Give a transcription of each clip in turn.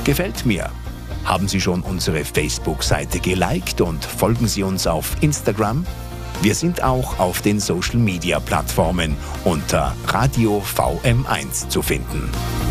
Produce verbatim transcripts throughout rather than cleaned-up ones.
Gefällt mir. Haben Sie schon unsere Facebook-Seite geliked und folgen Sie uns auf Instagram? Wir sind auch auf den Social-Media-Plattformen unter Radio V M eins zu finden.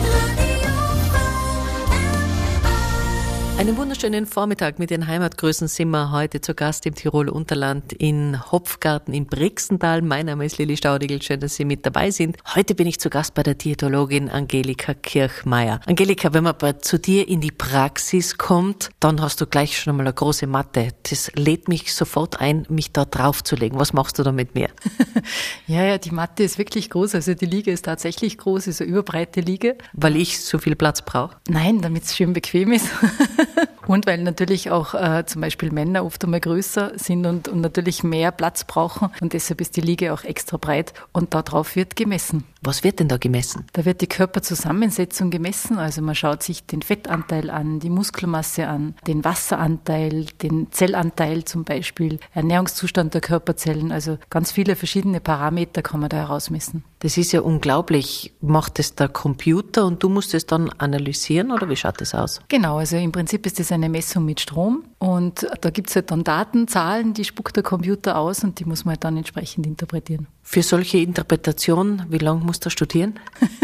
Einen wunderschönen Vormittag mit den Heimatgrößen sind wir heute zu Gast im Tiroler Unterland in Hopfgarten im Brixental. Mein Name ist Lili Staudigl, schön, dass Sie mit dabei sind. Heute bin ich zu Gast bei der Diätologin Angelika Kirchmeier. Angelika, wenn man bei, zu dir in die Praxis kommt, dann hast du gleich schon einmal eine große Matte. Das lädt mich sofort ein, mich da drauf zu legen. Was machst du da mit mir? Ja, ja, die Matte ist wirklich groß. Also die Liege ist tatsächlich groß, ist eine überbreite Liege. Weil ich so viel Platz brauche? Nein, damit es schön bequem ist. Und weil natürlich auch äh, zum Beispiel Männer oft einmal größer sind und, und natürlich mehr Platz brauchen. Und deshalb ist die Liege auch extra breit. Und darauf wird gemessen. Was wird denn da gemessen? Da wird die Körperzusammensetzung gemessen. Also man schaut sich den Fettanteil an, die Muskelmasse an, den Wasseranteil, den Zellanteil zum Beispiel, Ernährungszustand der Körperzellen. Also ganz viele verschiedene Parameter kann man da herausmessen. Das ist ja unglaublich. Macht das der Computer und du musst es dann analysieren oder wie schaut das aus? Genau, also im Prinzip ist das eine Messung mit Strom und da gibt es halt dann Daten, Zahlen, die spuckt der Computer aus und die muss man halt dann entsprechend interpretieren. Für solche Interpretationen, wie lange muss der studieren?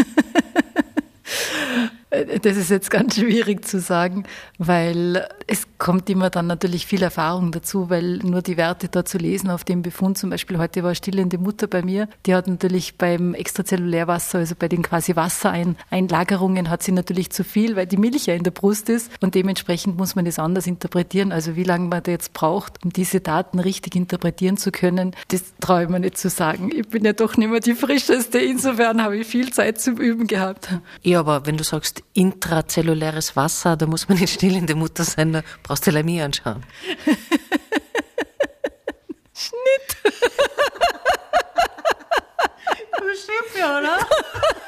Das ist jetzt ganz schwierig zu sagen, weil es kommt immer dann natürlich viel Erfahrung dazu, weil nur die Werte da zu lesen auf dem Befund, zum Beispiel heute war eine stillende Mutter bei mir, die hat natürlich beim Extrazellulärwasser, also bei den quasi Wassereinlagerungen hat sie natürlich zu viel, weil die Milch ja in der Brust ist und dementsprechend muss man das anders interpretieren, also wie lange man da jetzt braucht, um diese Daten richtig interpretieren zu können, das traue ich mir nicht zu sagen. Ich bin ja doch nicht mehr die Frischeste, insofern habe ich viel Zeit zum Üben gehabt. Ja, aber wenn du sagst, intrazelluläres Wasser, da muss man nicht stillende Mutter sein, da brauchst du Lamie anschauen.